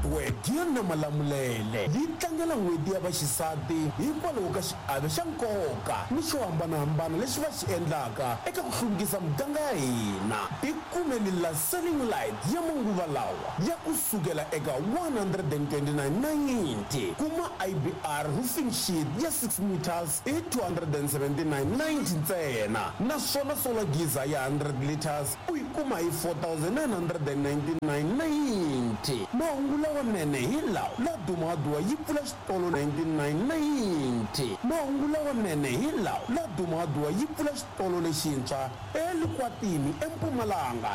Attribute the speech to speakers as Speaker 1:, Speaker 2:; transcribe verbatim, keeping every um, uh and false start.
Speaker 1: Network ya Namalamulele yi tlangela n'hweti ya vaxisati hikwalaho ka xiave xa nkoka ni xo hambanahambana leswi va xi endlaka eka ku hluvukisa muganga ya hina. Tikumeli la Selling Light ya manguva lawa ya kusukela eka one hundred twenty-nine ninety, kuma I B R roofing sheet ya six meters hi two hundred seventy-nine ninety ntsena, naswona solar geyser ya one hundred liters u yi kuma hi four thousand nine hundred ninety-nine ninety. Mahungu lawanene hi lawa, Ladumadua yi pfula xitolo ninety-nine ninety. Mahungu lawanene hi lawa, Ladumadua yi pfula xitolo lexintshwa eLukwatini eMpumalanga